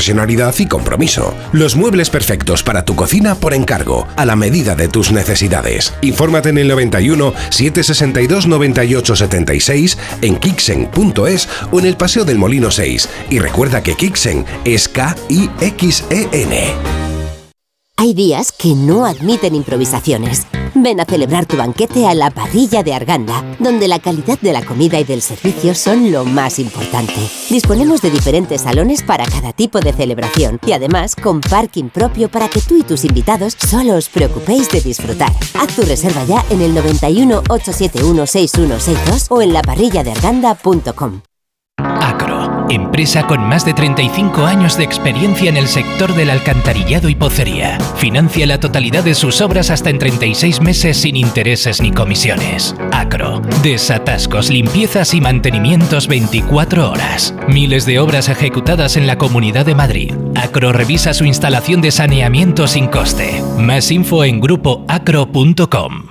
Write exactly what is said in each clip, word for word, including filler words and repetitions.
profesionalidad y compromiso. Los muebles perfectos para tu cocina por encargo, a la medida de tus necesidades. Infórmate en el noventa y uno, setecientos sesenta y dos, noventa y ocho setenta y seis, en kixen punto es o en el Paseo del Molino seis. Y recuerda que Kixen es K I X E N. Hay días que no admiten improvisaciones. Ven a celebrar tu banquete a la Parrilla de Arganda, donde la calidad de la comida y del servicio son lo más importante. Disponemos de diferentes salones para cada tipo de celebración y además con parking propio para que tú y tus invitados solo os preocupéis de disfrutar. Haz tu reserva ya en el noventa y uno, ochocientos setenta y uno, sesenta y uno sesenta y dos o en la parrilla de arganda punto com. Acro, empresa con más de treinta y cinco años de experiencia en el sector del alcantarillado y pocería. Financia la totalidad de sus obras hasta en treinta y seis meses sin intereses ni comisiones. Acro, desatascos, limpiezas y mantenimientos veinticuatro horas. Miles de obras ejecutadas en la Comunidad de Madrid. Acro revisa su instalación de saneamiento sin coste. Más info en grupo acro punto com.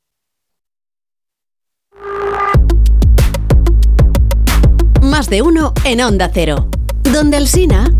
Más de uno en Onda Cero. Donde Alsina.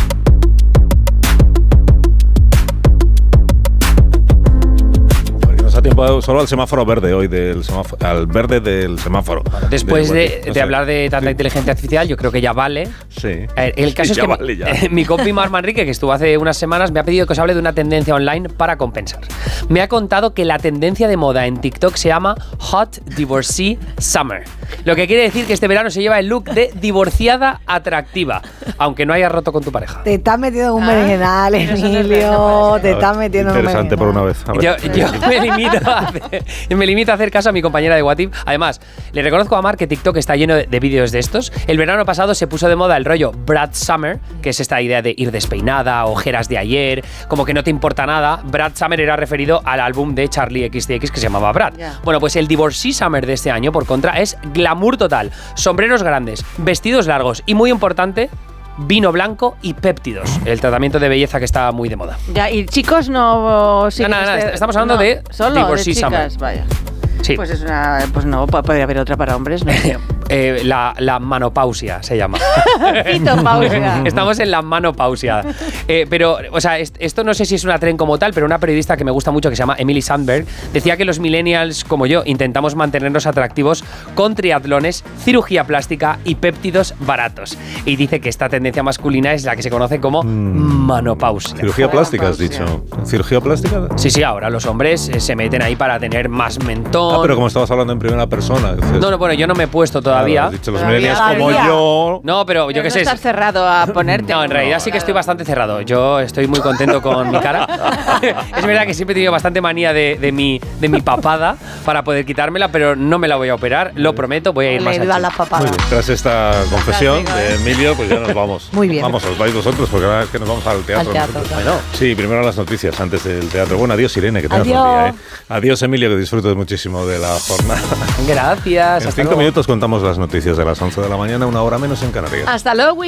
Porque nos ha tiempo solo al semáforo verde hoy, del semáforo, al verde del semáforo. Después de, de, no de sé. hablar de tanta Sí. inteligencia artificial, yo creo que ya vale. Sí. Eh, El caso Ya es que vale, ya. mi, mi compi Mar Manrique, que estuvo hace unas semanas, me ha pedido que os hable de una tendencia online para compensar. Me ha contado que la tendencia de moda en TikTok se llama Hot Divorcee Summer. Lo que quiere decir que este verano se lleva el look de divorciada atractiva, aunque no hayas roto con tu pareja. Te estás metiendo en un Ah, berenjenal, pero eso no es Emilio. bueno, Te estás metiendo en un Interesante por una vez. A ver. Yo, yo me, limito a hacer, me limito a hacer caso a mi compañera de What If. Además, le reconozco a Mar que TikTok está lleno de, de vídeos de estos. El verano pasado se puso de moda el rollo Brad Summer, que es esta idea de ir despeinada, ojeras de ayer, como que no te importa nada. Brad Summer era referido al álbum de Charlie equis de equis que se llamaba Brad. Yeah. Bueno, pues el Divorcee Summer de este año, por contra, es glamour total. Sombreros grandes, vestidos largos y, muy importante, vino blanco y péptidos. El tratamiento de belleza que está muy de moda. Ya, y chicos no... No, no, no, estamos hablando de solo Divorcee de chicas, Summer. vaya. Sí. Pues es una... Pues no, po- podría haber otra para hombres, ¿no? Eh, la, la manopausia se llama. Fitopausia. Estamos en la manopausia. Eh, pero, o sea, est- esto no sé si es una tren como tal, pero una periodista que me gusta mucho, que se llama Emily Sandberg, decía que los millennials, como yo, intentamos mantenernos atractivos con triatlones, cirugía plástica y péptidos baratos. Y dice que esta tendencia masculina es la que se conoce como manopausia. Cirugía plástica, has dicho. ¿Cirugía plástica? Sí, sí, ahora los hombres eh, se meten ahí para tener más mentón. Ah, pero como estabas hablando en primera persona. dices- No, no, bueno, yo no me he puesto todavía. Claro, has dicho los Todavía. millennials como Todavía. yo. No, pero yo Pero qué no sé. estás cerrado a ponerte. No, en realidad sí que estoy bastante cerrado. Yo estoy muy contento con mi cara. Es verdad que siempre he tenido bastante manía de, de, mi, de mi papada para poder quitármela, pero no me la voy a operar, lo prometo, voy a ir más Le a iban chill. las papadas. Muy bien. Tras esta confesión de Emilio, pues ya nos vamos. Muy bien. Vamos, os vais vosotros, porque ahora es que nos vamos al teatro. Al teatro, nosotros. claro. Sí, primero las noticias antes del teatro. Bueno, adiós Irene, que tengas buen Adiós. día. ¿eh? Adiós Emilio, que disfrutes muchísimo de la jornada. Gracias. En hasta cinco luego. minutos contamos las noticias de las once de la mañana, una hora menos en Canarias. ¡Hasta luego!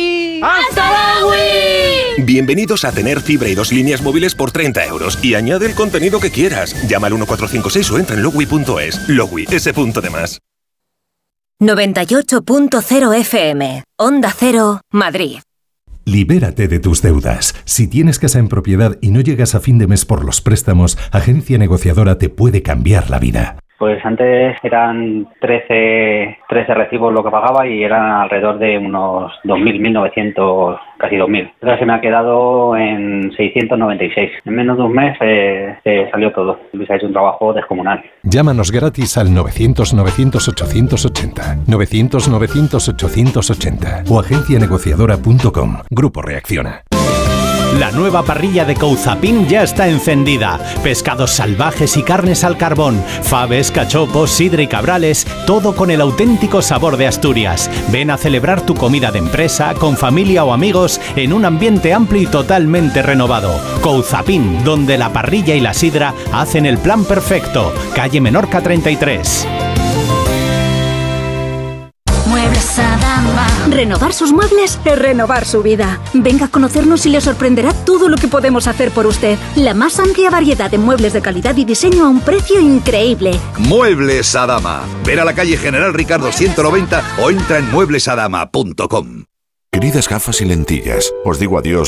Bienvenidos a tener fibra y dos líneas móviles por treinta euros y añade el contenido que quieras. Llama al uno cuatro cinco seis o entra en logwi punto es. Logwi, ese punto de más. noventa y ocho punto cero F M. Onda Cero, Madrid. Libérate de tus deudas. Si tienes casa en propiedad y no llegas a fin de mes por los préstamos, Agencia Negociadora te puede cambiar la vida. Pues antes eran trece, trece recibos lo que pagaba y eran alrededor de unos dos mil, mil novecientos, casi dos mil. Ahora se me ha quedado en seiscientos noventa y seis. En menos de un mes eh, se salió todo. Luis ha hecho un trabajo descomunal. Llámanos gratis al novecientos, novecientos, ochocientos ochenta, novecientos, novecientos, ochocientos ochenta o agencia negociadora punto com. Grupo Reacciona. La nueva parrilla de Couzapin ya está encendida. Pescados salvajes y carnes al carbón, faves, cachopos, sidra y cabrales, todo con el auténtico sabor de Asturias. Ven a celebrar tu comida de empresa, con familia o amigos, en un ambiente amplio y totalmente renovado. Couzapin, donde la parrilla y la sidra hacen el plan perfecto. Calle Menorca treinta y tres. Muebles Adama. Renovar sus muebles es renovar su vida. Venga a conocernos y le sorprenderá todo lo que podemos hacer por usted. La más amplia variedad de muebles de calidad y diseño a un precio increíble. Muebles Adama. Ver a la calle General Ricardo ciento noventa o entra en muebles adama punto com. Queridas gafas y lentillas, os digo adiós